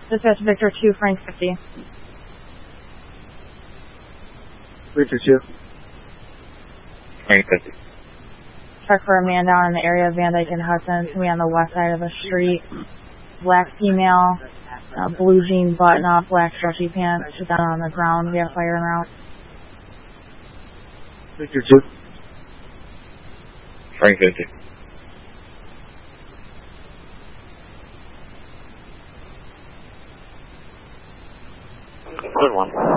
Dispatch Victor 2, Frank 50. Victor 2. Frank 50. Check for a man down in the area of Van Dyke and Hudson. To be on the west side of the street. Black female, blue jean button up, black stretchy pants. She's down on the ground. We have fire around. Victor 2. Frank 50. Good one.